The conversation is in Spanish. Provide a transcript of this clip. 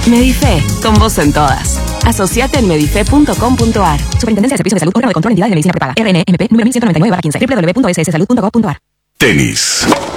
Medife, con vos en todas. Asociate en medife.com.ar. Superintendencia de Servicios de Salud, órgano de control de entidades de medicina prepaga. RNMP número 1199/15. www.sssalud.gov.ar. Tenis.